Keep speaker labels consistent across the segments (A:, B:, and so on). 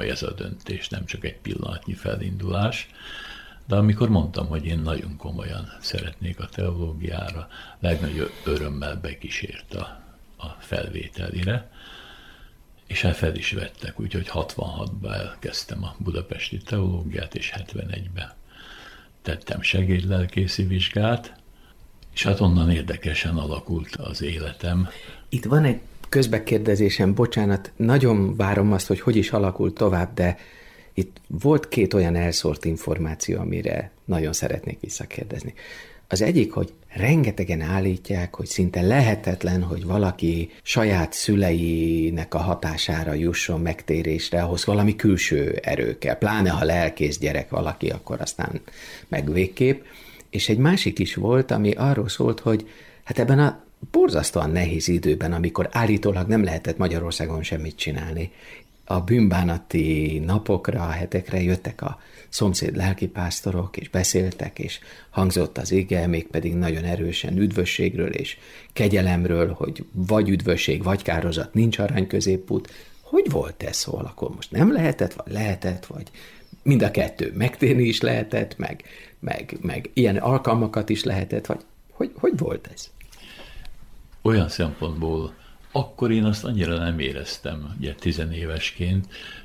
A: komoly ez a döntés, nem csak egy pillanatnyi felindulás. De amikor mondtam, hogy én nagyon komolyan szeretnék a teológiára, legnagyobb örömmel bekísért a felvételire, és hát fel is vettek, úgyhogy 66-ban elkezdtem a budapesti teológiát, és 71-ben tettem segédlelkészi vizsgát, és hát onnan érdekesen alakult az életem.
B: Itt van egy közbekérdezésem, bocsánat, nagyon várom azt, hogy is alakult tovább, de itt volt két olyan elszórt információ, amire nagyon szeretnék visszakérdezni. Az egyik, hogy rengetegen állítják, hogy szinte lehetetlen, hogy valaki saját szüleinek a hatására jusson megtérésre, ahhoz valami külső erő kell. Pláne, ha lelkész gyerek valaki, akkor aztán meg végképp. És egy másik is volt, ami arról szólt, hogy hát ebben a borzasztóan nehéz időben, amikor állítólag nem lehetett Magyarországon semmit csinálni, a bűnbánati napokra, hetekre jöttek a szomszéd lelkipásztorok, és beszéltek, és hangzott az ige, mégpedig nagyon erősen üdvösségről és kegyelemről, hogy vagy üdvösség, vagy kározat, nincs arany középút. Hogy volt ez, szóval akkor most nem lehetett, vagy mind a kettő, megtérni is lehetett, meg ilyen alkalmakat is lehetett, vagy hogy volt ez?
A: Olyan szempontból akkor én azt annyira nem éreztem, ugye 10 évesként,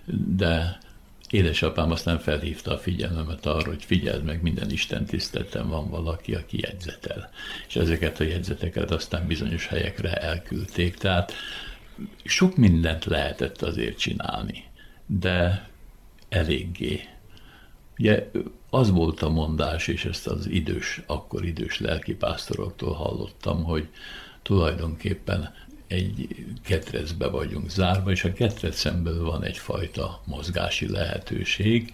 A: de édesapám aztán felhívta a figyelmemet arra, hogy figyeld meg, minden istentiszteleten van valaki, aki jegyzetel. És ezeket a jegyzeteket aztán bizonyos helyekre elküldték. Tehát sok mindent lehetett azért csinálni, de eléggé. Ugye az volt a mondás, és ezt az akkor idős lelkipásztoroktól hallottam, hogy tulajdonképpen egy ketrecbe vagyunk zárva, és a ketrecen belül van egyfajta mozgási lehetőség,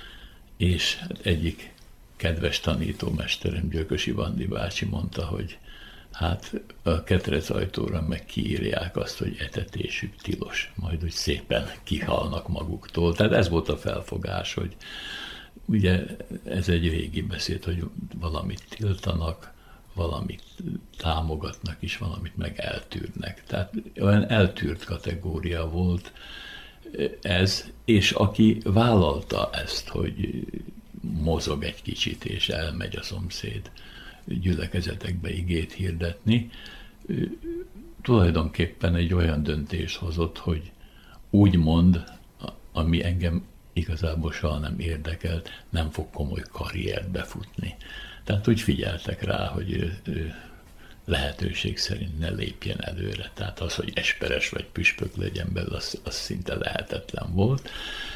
A: és egyik kedves tanítómesterem, Gyökösi Vandi bácsi mondta, hogy hát a ketrec ajtóra meg kiírják azt, hogy etetésük tilos, majd úgy szépen kihalnak maguktól. Tehát ez volt a felfogás, hogy ugye ez egy régi beszéd, hogy valamit tiltanak, valamit támogatnak is, valamit meg eltűrnek. Tehát olyan eltűrt kategória volt ez, és aki vállalta ezt, hogy mozog egy kicsit, és elmegy a szomszéd gyülekezetekbe igét hirdetni, tulajdonképpen egy olyan döntést hozott, hogy úgymond, ami engem igazából soha nem érdekelt, nem fog komoly karriert befutni. Tehát úgy figyeltek rá, hogy ő lehetőség szerint ne lépjen előre. Tehát az, hogy esperes vagy püspök legyen belőle, az szinte lehetetlen volt.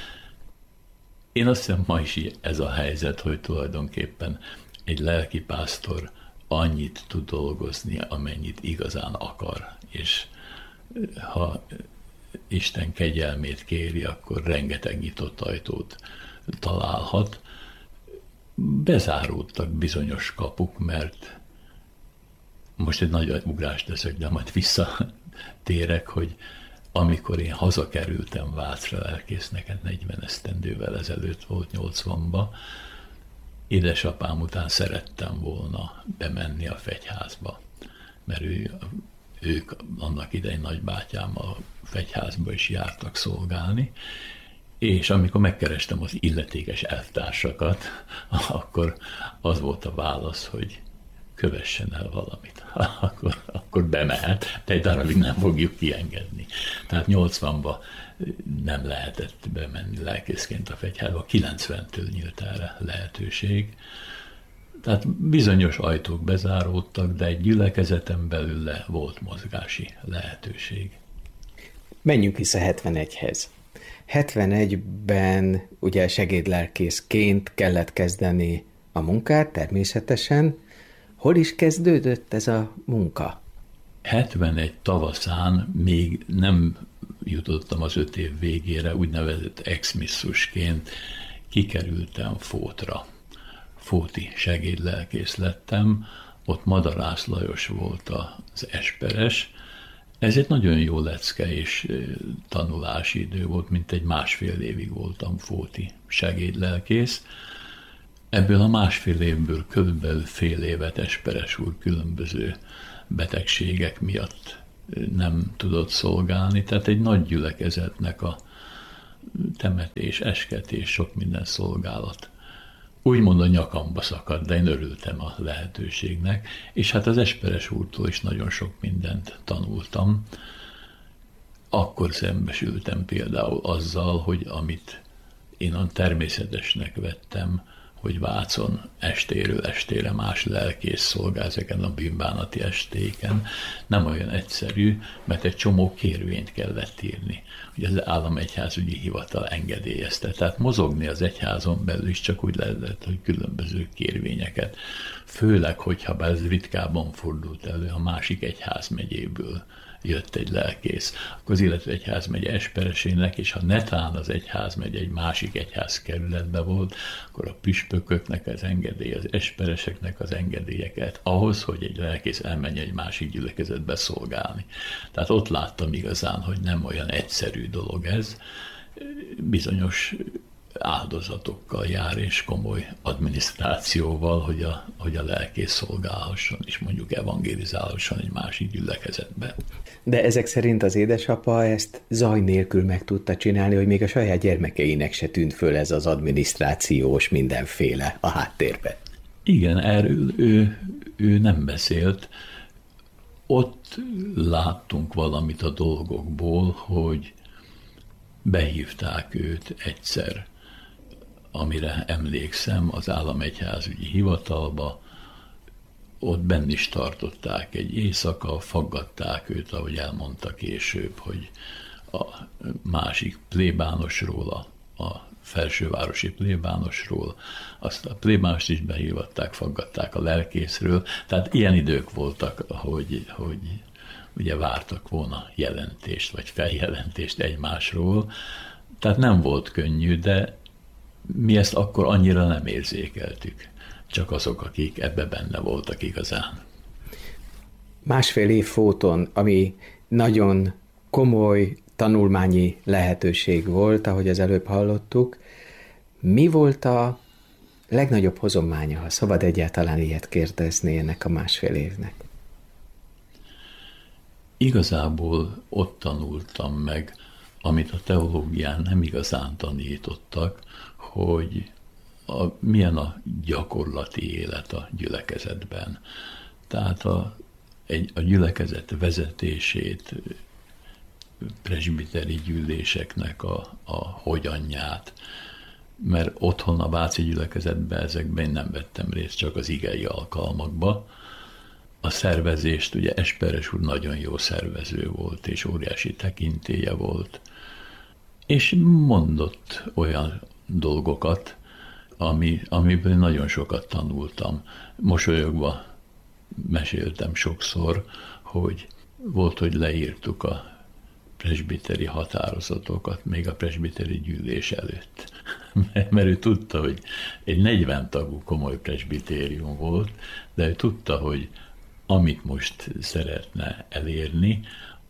A: Én azt hiszem, ma is ez a helyzet, hogy tulajdonképpen egy lelkipásztor annyit tud dolgozni, amennyit igazán akar. És ha Isten kegyelmét kéri, akkor rengeteg nyitott ajtót találhat. Bezáródtak bizonyos kapuk, mert most egy nagy ugrást teszek, de majd visszatérek, hogy amikor én hazakerültem Vácra lelkésznek, 40 esztendővel ezelőtt volt, 80-ba, édesapám után szerettem volna bemenni a fegyházba, mert ők annak idején nagybátyámmal a fegyházba is jártak szolgálni, és amikor megkerestem az illetékes elvtársakat, akkor az volt a válasz, hogy kövessen el valamit. Akkor bemehet, de egy darabig nem fogjuk kiengedni. Tehát 80-ban nem lehetett bemenni lelkészként a fegyházba, 90-től nyílt erre lehetőség. Tehát bizonyos ajtók bezáródtak, de egy gyülekezeten belül volt mozgási lehetőség.
B: Menjünk vissza 71-hez. 71-ben ugye segédlelkészként kellett kezdeni a munkát, természetesen. Hol is kezdődött ez a munka?
A: 71 tavaszán még nem jutottam az 5 év végére, úgynevezett exmisszusként kikerültem Fótra. Fóti segédlelkész lettem, ott Madarász Lajos volt az esperes. Ez egy nagyon jó lecke és tanulási idő volt, mint egy 1,5 évig voltam fóti segédlelkész. Ebből a 1,5 évből körülbelül fél évet esperes úr különböző betegségek miatt nem tudott szolgálni, tehát egy nagy gyülekezetnek a temetés, esketés, sok minden szolgálat. Úgymond a nyakamba szakadt, de én örültem a lehetőségnek, és hát az Esperes úrtól is nagyon sok mindent tanultam. Akkor szembesültem például azzal, hogy amit én a természetesnek vettem, hogy Vácon estéről estére más lelkész szolgál ezeken a bűnbánati estéken, nem olyan egyszerű, mert egy csomó kérvényt kellett írni. Ugye az államegyházügyi hivatal engedélyezte. Tehát mozogni az egyházon belül is csak úgy lehetett, hogy különböző kérvényeket. Főleg, hogyha bár ez ritkában fordult elő, a másik egyházmegyéből jött egy lelkész, akkor az illető egyházmegye esperesének, és ha netán az egyházmegye egy másik egyházkerületbe volt, akkor a püspököknek az engedély, az espereseknek az engedélyeket ahhoz, hogy egy lelkész elmenjen egy másik gyülekezetbe szolgálni. Tehát ott láttam igazán, hogy nem olyan egyszerű dolog ez, bizonyos áldozatokkal jár, és komoly adminisztrációval, hogy a lelkész szolgálhasson, és mondjuk evangélizálhasson egy másik gyülekezetbe.
B: De ezek szerint az édesapa ezt zaj nélkül meg tudta csinálni, hogy még a saját gyermekeinek se tűnt föl ez az adminisztrációs mindenféle a háttérbe.
A: Igen, erről ő nem beszélt. Ott láttunk valamit a dolgokból, hogy behívták őt egyszer, amire emlékszem, az államegyházügyi hivatalba, ott benn is tartották egy éjszaka, faggatták őt, ahogy elmondta később, hogy a másik plébánosról, a felsővárosi plébánosról, azt a plébánost is behívatták, faggatták a lelkészről. Tehát ilyen idők voltak, hogy ugye vártak volna jelentést, vagy feljelentést egymásról. Tehát nem volt könnyű, de mi ezt akkor annyira nem érzékeltük. Csak azok, akik ebbe benne voltak igazán.
B: Másfél év Fóton, ami nagyon komoly tanulmányi lehetőség volt, ahogy az előbb hallottuk. Mi volt a legnagyobb hozománya, ha szabad egyáltalán ilyet kérdezni ennek a másfél évnek?
A: Igazából ott tanultam meg, amit a teológián nem igazán tanítottak, hogy milyen a gyakorlati élet a gyülekezetben. Tehát a gyülekezet vezetését, presbiteri gyűléseknek a hogyanját, mert otthon a váci gyülekezetben ezekben én nem vettem részt, csak az igei alkalmakba. A szervezést, ugye Esperes úr nagyon jó szervező volt, és óriási tekintélye volt, és mondott olyan dolgokat, amiből nagyon sokat tanultam. Mosolyogva meséltem sokszor, hogy volt, hogy leírtuk a presbiteri határozatokat még a presbiteri gyűlés előtt. Mert ő tudta, hogy egy 40 tagú komoly presbitérium volt, de ő tudta, hogy amit most szeretne elérni,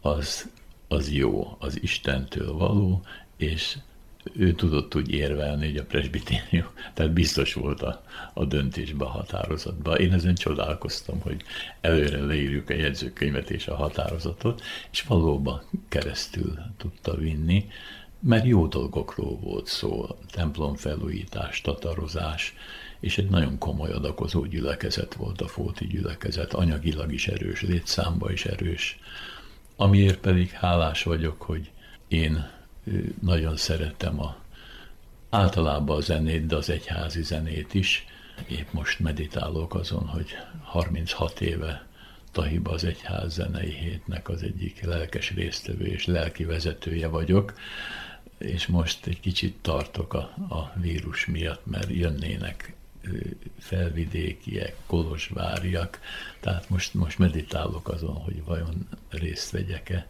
A: az jó, az Istentől való, és ő tudott úgy érvelni, hogy a presbitérium, tehát biztos volt a döntésben, a határozatban. Én ezen csodálkoztam, hogy előre leírjuk a jegyzőkönyvet és a határozatot, és valóban keresztül tudta vinni, mert jó dolgokról volt szó, templomfelújítás, tatarozás, és egy nagyon komoly adakozó gyülekezet volt a fóti gyülekezet, anyagilag is erős, létszámba is erős, amiért pedig hálás vagyok, hogy én nagyon szeretem általában a zenét, de az egyházi zenét is. Épp most meditálok azon, hogy 36 éve Tahiba az egyház zenei hétnek az egyik lelkes résztvevő és lelki vezetője vagyok, és most egy kicsit tartok a vírus miatt, mert jönnének felvidékiek, kolozsváriak, tehát most meditálok azon, hogy vajon részt vegyek-e.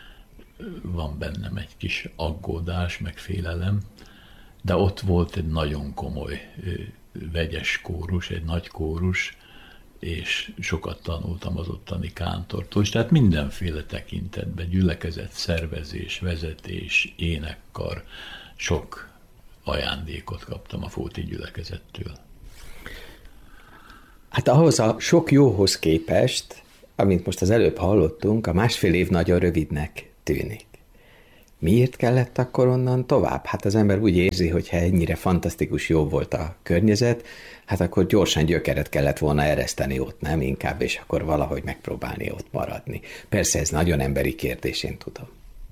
A: Van bennem egy kis aggódás, meg félelem, de ott volt egy nagyon komoly vegyes kórus, egy nagy kórus, és sokat tanultam az ottani kántortól, és tehát mindenféle tekintetben, gyülekezet, szervezés, vezetés, énekkar, sok ajándékot kaptam a fóti gyülekezettől.
B: Hát ahhoz a sok jóhoz képest, amit most az előbb hallottunk, a másfél év nagyon rövidnek tűnik. Miért kellett akkor onnan tovább? Hát az ember úgy érzi, hogy ha ennyire fantasztikus jó volt a környezet, hát akkor gyorsan gyökeret kellett volna ereszteni ott, nem inkább, és akkor valahogy megpróbálni ott maradni. Persze ez nagyon emberi kérdés, én tudom.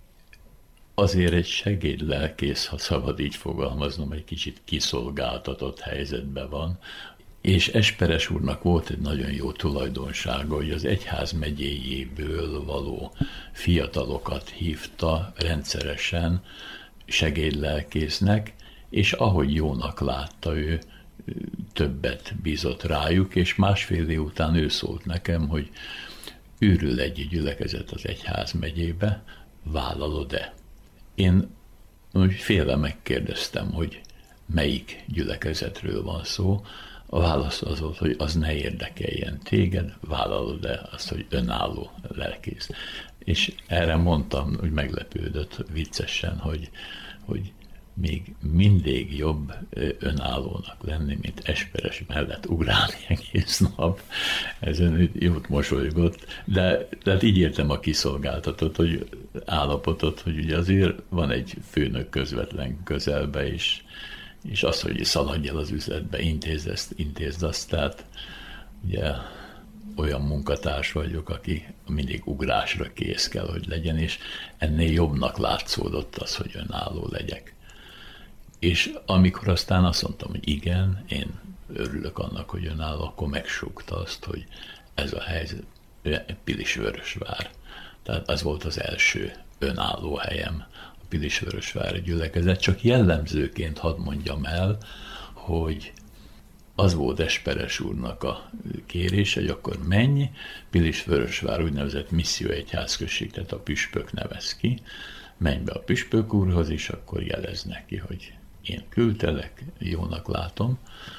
A: Azért egy segédlelkész, ha szabad így fogalmaznom, egy kicsit kiszolgáltatott helyzetben van, és Esperes úrnak volt egy nagyon jó tulajdonsága, hogy az egyház megyéjéből való fiatalokat hívta rendszeresen segédlelkésznek, és ahogy jónak látta, ő többet bízott rájuk, és másfél év után ő szólt nekem, hogy őrül egy gyülekezet az egyház megyébe, vállalod-e? Én félve megkérdeztem, hogy melyik gyülekezetről van szó. A válasz az volt, hogy az ne érdekeljen téged, vállalod-e azt, hogy önálló lelkész. És erre mondtam, hogy meglepődött viccesen, hogy még mindig jobb önállónak lenni, mint Esperes mellett ugrálni egész nap. Ezen jót mosolygott, de hát így értem a kiszolgáltatott állapotot, hogy ugye azért van egy főnök közvetlen közelbe, és az, hogy szaladj el az üzletbe, intézd azt, tehát ugye olyan munkatárs vagyok, aki mindig ugrásra kész kell, hogy legyen, és ennél jobbnak látszódott az, hogy önálló legyek. És amikor aztán azt mondtam, hogy igen, én örülök annak, hogy önálló, akkor megsúgta azt, hogy ez a helyzet Pilisvörösvár. Tehát az volt az első önálló helyem, a Pilisvörösvári gyülekezet. Csak jellemzőként hadd mondjam el, hogy az volt Esperes úrnak a kérése, hogy akkor menj, Pilisvörösvár úgynevezett misszióegyházközség, tehát a püspök nevez ki, menj be a püspök úrhoz, és akkor jelez neki, hogy én küldtelek, jónak látom.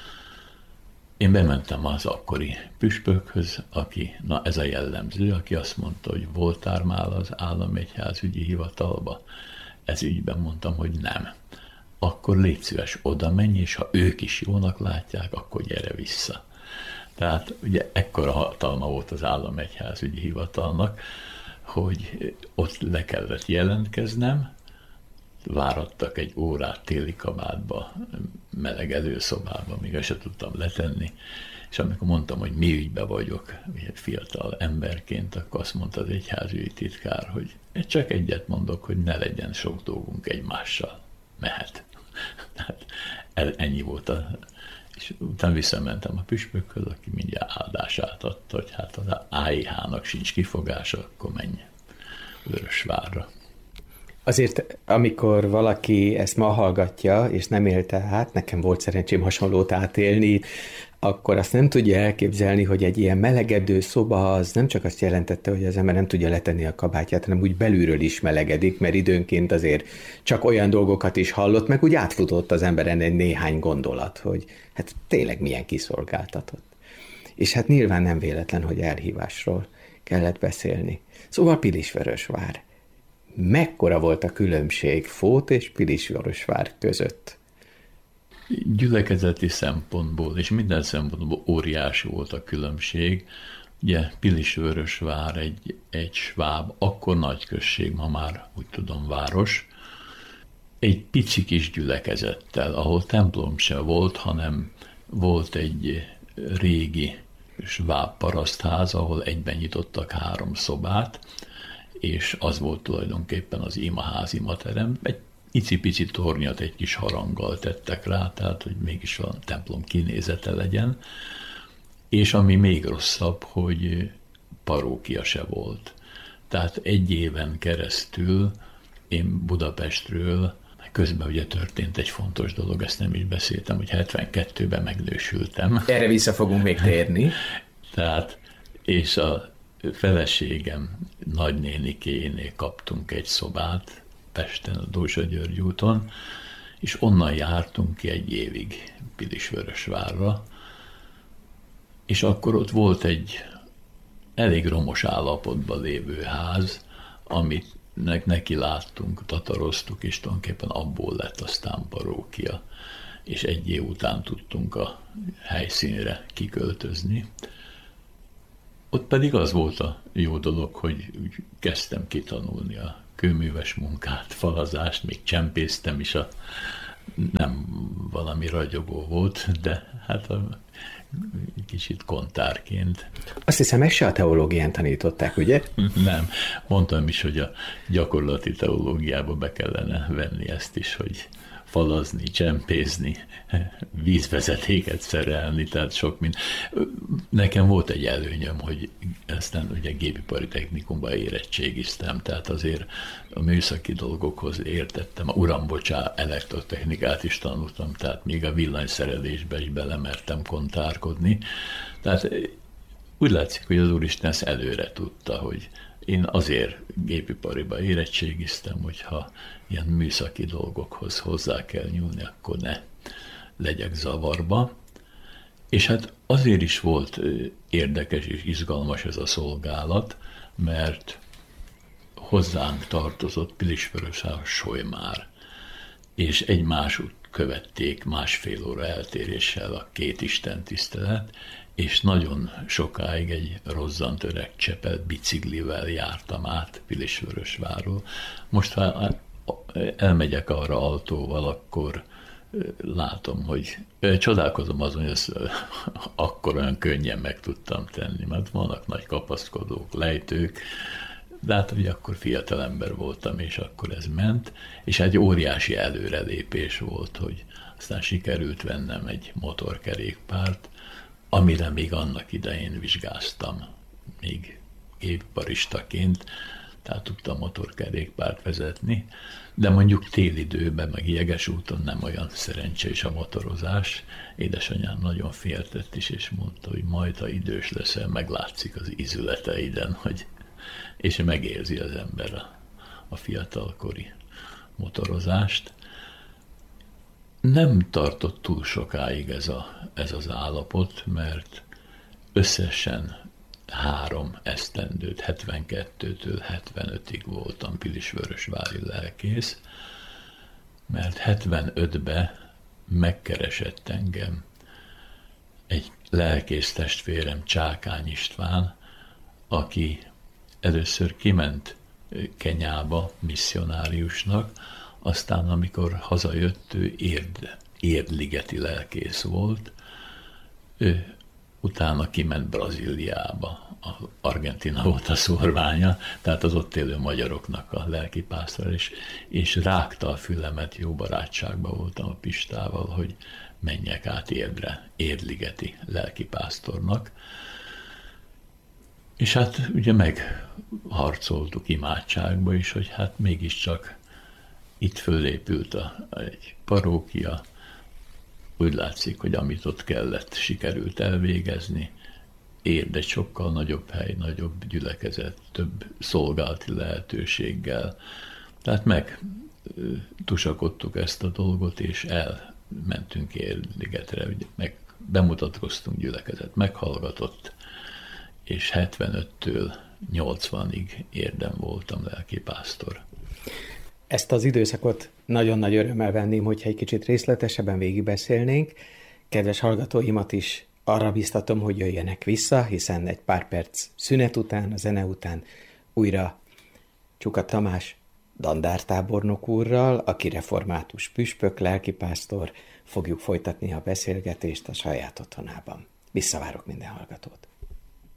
A: Én bementem az akkori püspökhöz, aki, na ez a jellemző, aki azt mondta, hogy voltál már az államegyházügyi hivatalba. Ez ügyben mondtam, hogy nem. Akkor légy szíves, oda menj, és ha ők is jónak látják, akkor gyere vissza. Tehát ugye ekkora hatalma volt az államegyházügyi hivatalnak, hogy ott le kellett jelentkeznem, várattak egy órát téli kabátba, meleg előszobába, még ezt se tudtam letenni, és amikor mondtam, hogy mi ügybe vagyok, fiatal emberként, akkor azt mondta az egyházügyi titkár, hogy csak egyet mondok, hogy ne legyen sok dolgunk egymással. Mehet. Tehát ennyi volt és utána visszamentem a püspökhöz, aki mindjárt áldását adta, hogy hát az AIH-nak sincs kifogása, akkor menj Vörösvárra.
B: Azért, amikor valaki ezt ma hallgatja, és nem élte át, nekem volt szerencsém hasonlót átélni, akkor azt nem tudja elképzelni, hogy egy ilyen melegedő szoba az nem csak azt jelentette, hogy az ember nem tudja letenni a kabátját, hanem úgy belülről is melegedik, mert időnként azért csak olyan dolgokat is hallott, meg úgy átfutott az emberen egy néhány gondolat, hogy hát tényleg milyen kiszolgáltatott. És hát nyilván nem véletlen, hogy elhívásról kellett beszélni. Szóval Pilisvörösvár. Mekkora volt a különbség Fót és Pilisvörösvár között?
A: Gyülekezeti szempontból és minden szempontból óriási volt a különbség. Ugye Pilisvörösvár egy sváb, akkor nagy község, ma már úgy tudom város, egy pici kis gyülekezettel, ahol templom sem volt, hanem volt egy régi sváb parasztház, ahol egyben nyitottak 3 szobát, és az volt tulajdonképpen az imaház, imaterem. Egy icipici tornyat egy kis haranggal tettek rá, tehát hogy mégis a templom kinézete legyen. És ami még rosszabb, hogy parókia se volt. Tehát 1 éven keresztül én Budapestről, közben ugye történt egy fontos dolog, ezt nem is beszéltem, hogy 72-ben megnősültem.
B: Erre vissza fogunk még térni.
A: Tehát, és a feleségem nagynénikéjénél kaptunk egy szobát Pesten, a Dózsa György úton, és onnan jártunk ki 1 évig Pilisvörösvárra, és akkor ott volt egy elég romos állapotban lévő ház, amit neki láttunk, tataroztuk, és tulajdonképpen abból lett aztán parókia, és 1 év után tudtunk a helyszínre kiköltözni. Ott pedig az volt a jó dolog, hogy kezdtem kitanulni a kőműves munkát, falazást, még csempésztem is, nem valami ragyogó volt, de hát kicsit kontárként.
B: Azt hiszem, ezt se a teológián tanították, ugye?
A: Nem. Mondtam is, hogy a gyakorlati teológiába be kellene venni ezt is, hogy falazni, csempészni, vízvezetéket szerelni, tehát sok mind. Nekem volt egy előnyöm, hogy aztán ugye gépipari technikumban érettségiztem, tehát azért a műszaki dolgokhoz értettem. Uram, bocsá, elektrotechnikát is tanultam, tehát még a villanyszerelésbe is belemertem kontárkodni. Tehát úgy látszik, hogy az Úristen ezt előre tudta, hogy én azért gépipariba érettségiztem, hogyha ilyen műszaki dolgokhoz hozzá kell nyúlni, akkor ne legyek zavarba. És hát azért is volt érdekes és izgalmas ez a szolgálat, mert hozzánk tartozott Pilisvörösház Solymár, és egymásút követték másfél óra eltéréssel a két istentisztelet, és nagyon sokáig egy rozzant öreg csepel biciklivel jártam át Pilisvörösvárról. Most, ha elmegyek arra autóval, akkor látom, hogy csodálkozom azon, hogy ezt akkor olyan könnyen meg tudtam tenni, mert vannak nagy kapaszkodók, lejtők, de hát ugye akkor fiatal ember voltam, és akkor ez ment, és egy óriási előrelépés volt, hogy aztán sikerült vennem egy motorkerékpárt, amire még annak idején vizsgáztam, még gépiparistaként, tehát tudtam motorkerékpárt vezetni, de mondjuk télidőben, meg Jegesúton nem olyan szerencsés a motorozás. Édesanyám nagyon féltett is, és mondta, hogy majd, ha idős leszel, meglátszik az ízületeiden, hogy, és megérzi az ember a fiatalkori motorozást. Nem tartott túl sokáig ez az állapot, mert összesen 3 esztendőt, 72-től 75-ig voltam pilisvörösvári lelkész, mert 75-ben megkeresett engem egy lelkész testvérem, Csákány István, aki először kiment Kenyába misszionáriusnak, aztán amikor hazajött, ő érdligeti lelkész volt, ő utána kiment Brazíliába, Argentina volt a szorványa, tehát az ott élő magyaroknak a lelkipásztor, és rágta a fülemet, jó barátságban voltam a Pistával, hogy menjek át Érdre, érdligeti lelkipásztornak. És hát ugye megharcoltuk imádságba is, hogy hát mégiscsak itt fölépült egy parókia, úgy látszik, hogy amit ott kellett, sikerült elvégezni. Érd egy sokkal nagyobb hely, nagyobb gyülekezet, több szolgálati lehetőséggel. Tehát megtusakodtuk ezt a dolgot, és elmentünk Érdligetre, meg bemutatkoztunk, gyülekezet meghallgatott, és 75-től 80-ig Érden voltam lelkipásztor.
B: Ezt az időszakot nagyon nagy örömmel venném, hogyha egy kicsit részletesebben végigbeszélnénk. Kedves hallgatóimat is arra biztatom, hogy jöjjenek vissza, hiszen egy pár perc szünet után, a zene után újra Csuka Tamás dandártábornok úrral, aki református püspök, lelkipásztor, fogjuk folytatni a beszélgetést a saját otthonában. Visszavárok minden hallgatót.